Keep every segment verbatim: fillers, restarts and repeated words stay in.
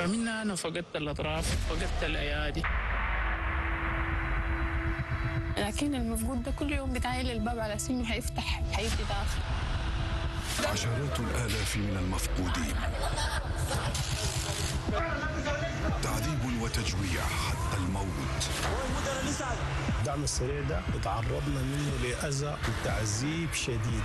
فمنها أنا فقدت الأطراف، فقدت الأيادي. لكن المفقود ده كل يوم بتعايل الباب على سنه حيفتح حيجي داخل. عشرات الآلاف من المفقودين، تعذيب وتجويع حتى الموت. الدعم السريع ده تعرضنا منه لأذى وتعذيب شديد.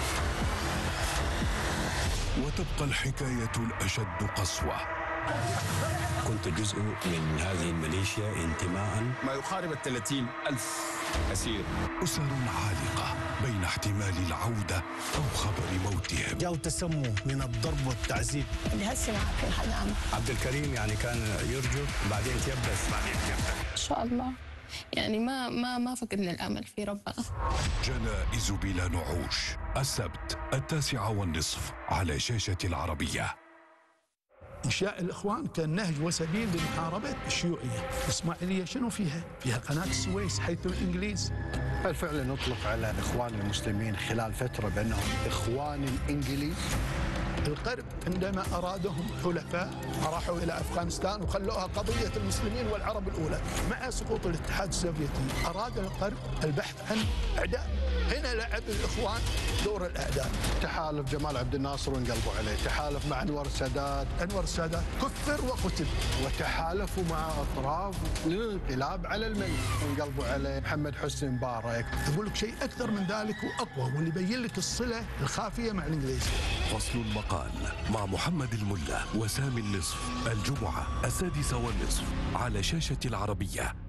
وتبقى الحكاية الأشد قسوة. كنت جزء من هذه الميليشيا انتماء. ما يقارب الثلاثين ألف أسير. أسر عالقة بين احتمال العودة أو خبر موتهم. جاءوا تسموا من الضرب والتعذيب. اللي هسه ما عارفين حدا عنه. عبد الكريم يعني كان يرجو بعدين تيبس بعدين تيبس. إن شاء الله يعني ما ما ما فقدنا الأمل في ربنا. جنائز بلا نعوش، السبت التاسعة والنصف على شاشة العربية. إنشاء الإخوان كان نهج وسبيل لمحاربة الشيوعية. الإسماعيلية شنو فيها؟ فيها قناة السويس حيث الإنجليز. هل فعلا نطلق على إخوان المسلمين خلال فترة بأنهم إخوان الإنجليز؟ الغرب عندما أرادهم حلفاء راحوا إلى أفغانستان وخلوها قضية المسلمين والعرب الأولى. مع سقوط الاتحاد السوفيتي أراد الغرب البحث عن أعداء. هنا لعب الإخوان دور الأعداء. تحالف جمال عبد الناصر وانقلبوا عليه، تحالف مع أنور السادات. أنور السادات كفر وقتل. وتحالفوا مع أطراف للانقلاب على الملك وانقلبوا عليه، محمد حسني مبارك. أقول لك شيء أكثر من ذلك وأقوى، واللي يبين لك الصلة الخافية مع الإنجليز. فصل المقال مع محمد الملا وسامي النصف، الجمعة السادسة والنصف على شاشة العربية.